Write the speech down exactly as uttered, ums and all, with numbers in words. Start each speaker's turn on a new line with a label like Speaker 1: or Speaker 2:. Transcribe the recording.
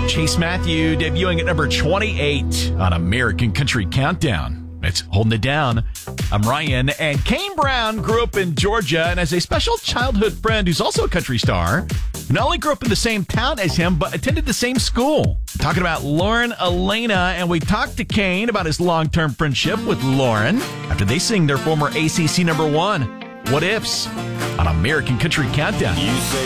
Speaker 1: Chase Matthew debuting at number twenty-eight on American Country Countdown. It's Holding It Down. I'm Ryan, and Kane Brown grew up in Georgia and has a special childhood friend who's also a country star, who not only grew up in the same town as him, but attended the same school. We're talking about Lauren Elena, and we talked to Kane about his long-term friendship with Lauren after they sing their former A C C number one, What Ifs, on American Country Countdown.
Speaker 2: You say